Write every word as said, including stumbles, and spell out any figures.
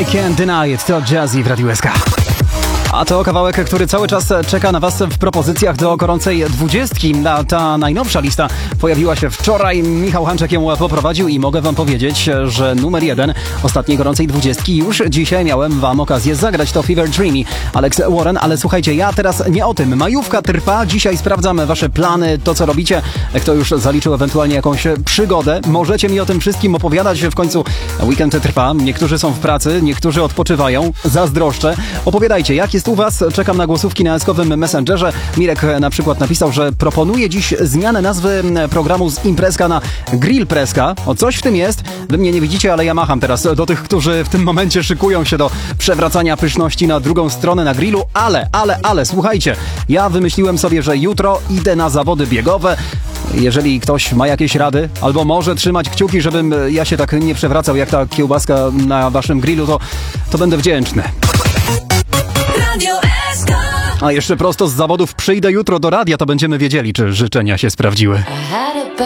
I Can't Deny It, to Jazzy w Radiu S K. A to kawałek, który cały czas czeka na Was w propozycjach do gorącej dwudziestki. Ta najnowsza lista pojawiła się wczoraj. Michał Hanczek ją poprowadził i mogę Wam powiedzieć, że numer jeden ostatniej gorącej dwudziestki już dzisiaj miałem Wam okazję zagrać. To Fever Dreamy, Alex Warren. Ale słuchajcie, ja teraz nie o tym. Majówka trwa. Dzisiaj sprawdzam Wasze plany, to co robicie. Kto już zaliczył ewentualnie jakąś przygodę. Możecie mi o tym wszystkim opowiadać. W końcu weekend trwa. Niektórzy są w pracy, niektórzy odpoczywają. Zazdroszczę. Opowiadajcie, jak jest u Was? Czekam na głosówki na eskowym Messengerze. Mirek na przykład napisał, że proponuje dziś zmianę nazwy programu z imprezka na Grill Preska. O, coś w tym jest. Wy mnie nie widzicie, ale ja macham teraz do tych, którzy w tym momencie szykują się do przewracania pyszności na drugą stronę na grillu. Ale, ale, ale, słuchajcie, ja wymyśliłem sobie, że jutro idę na zawody biegowe. Jeżeli ktoś ma jakieś rady, albo może trzymać kciuki, żebym ja się tak nie przewracał jak ta kiełbaska na Waszym grillu, to, to będę wdzięczny. A jeszcze prosto z zawodów przyjdę jutro do radia, to będziemy wiedzieli, czy życzenia się sprawdziły.